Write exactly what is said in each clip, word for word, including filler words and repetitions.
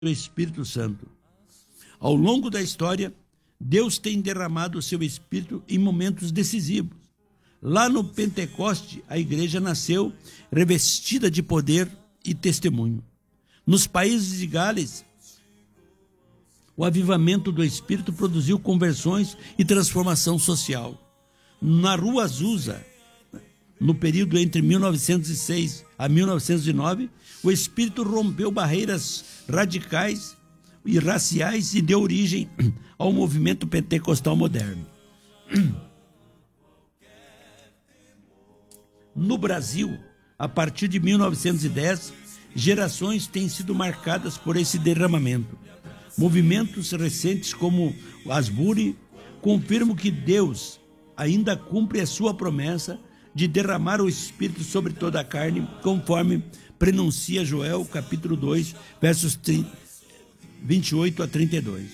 do Espírito Santo. Ao longo da história, Deus tem derramado o seu Espírito em momentos decisivos. Lá no Pentecoste, a igreja nasceu revestida de poder e testemunho. Nos países de Gales, o avivamento do Espírito produziu conversões e transformação social. Na Rua Azusa, no período entre mil novecentos e seis a mil novecentos e nove, o Espírito rompeu barreiras radicais e raciais e deu origem ao movimento pentecostal moderno. No Brasil, a partir de mil novecentos e dez, gerações têm sido marcadas por esse derramamento. Movimentos recentes como o Asbury confirmam que Deus ainda cumpre a sua promessa de derramar o Espírito sobre toda a carne, conforme prenuncia Joel, capítulo dois, versos vinte e oito a trinta e dois.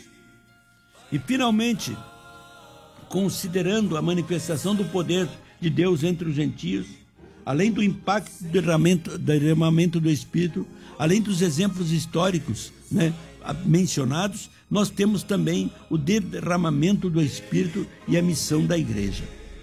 E, finalmente, considerando a manifestação do poder de Deus entre os gentios, além do impacto do derramamento, derramamento do Espírito, além dos exemplos históricos, né, mencionados, nós temos também o derramamento do Espírito e a missão da igreja.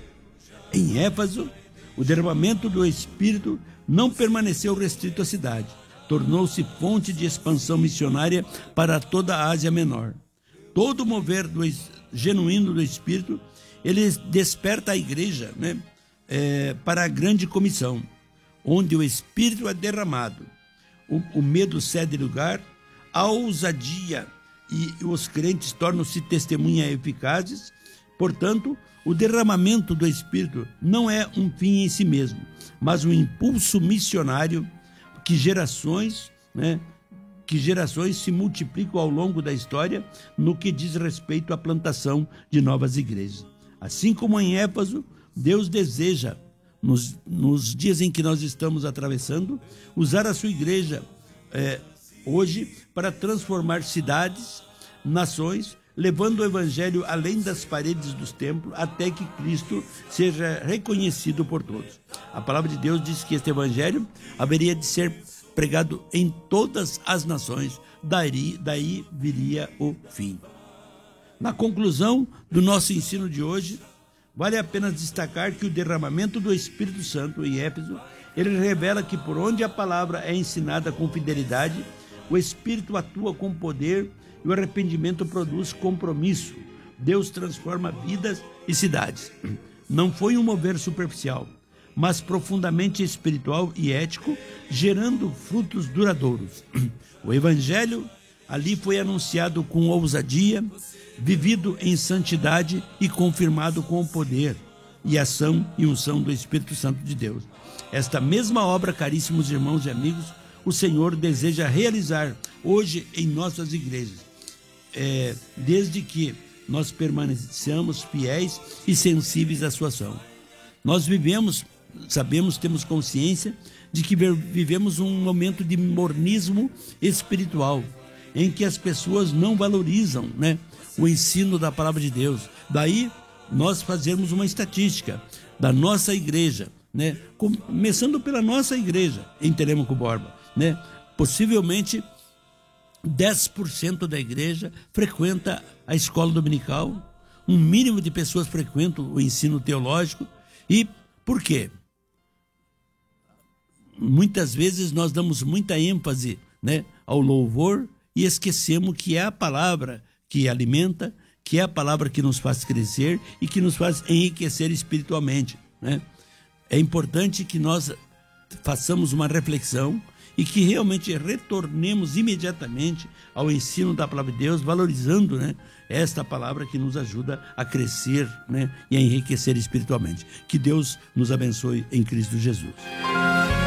Em Éfeso, o derramamento do Espírito não permaneceu restrito à cidade, tornou-se fonte de expansão missionária para toda a Ásia Menor. Todo o mover do, genuíno do Espírito, ele desperta a igreja, né, é, para a grande comissão, onde o Espírito é derramado. O, o medo cede lugar, a ousadia e os crentes tornam-se testemunhas eficazes. Portanto, o derramamento do Espírito não é um fim em si mesmo, mas um impulso missionário que gerações, né, que gerações se multiplicam ao longo da história no que diz respeito à plantação de novas igrejas. Assim como em Éfeso, Deus deseja, nos, nos dias em que nós estamos atravessando, usar a sua igreja é, hoje para transformar cidades, nações, levando o evangelho além das paredes dos templos, até que Cristo seja reconhecido por todos. A palavra de Deus diz que este evangelho haveria de ser pregado em todas as nações, daí, daí viria o fim. Na conclusão do nosso ensino de hoje, vale a pena destacar que o derramamento do Espírito Santo em Éfeso, ele revela que por onde a palavra é ensinada com fidelidade, o Espírito atua com poder e o arrependimento produz compromisso. Deus transforma vidas e cidades. Não foi um mover superficial, mas profundamente espiritual e ético, gerando frutos duradouros. O Evangelho ali foi anunciado com ousadia, vivido em santidade e confirmado com o poder e ação e unção do Espírito Santo de Deus. Esta mesma obra, caríssimos irmãos e amigos, o Senhor deseja realizar hoje em nossas igrejas, é, desde que nós permaneçamos fiéis e sensíveis à sua ação. Nós vivemos, sabemos, temos consciência de que vivemos um momento de mornismo espiritual, em que as pessoas não valorizam, né, o ensino da palavra de Deus. Daí nós fazemos uma estatística da nossa igreja, né, começando pela nossa igreja em Telêmaco Borba, né, possivelmente dez por cento da igreja frequenta a escola dominical, um mínimo de pessoas frequentam o ensino teológico. E por quê? Muitas vezes nós damos muita ênfase, né, ao louvor e esquecemos que é a palavra que alimenta, que é a palavra que nos faz crescer e que nos faz enriquecer espiritualmente, né? É importante que nós façamos uma reflexão e que realmente retornemos imediatamente ao ensino da palavra de Deus, valorizando, né, esta palavra que nos ajuda a crescer, né, e a enriquecer espiritualmente. Que Deus nos abençoe em Cristo Jesus.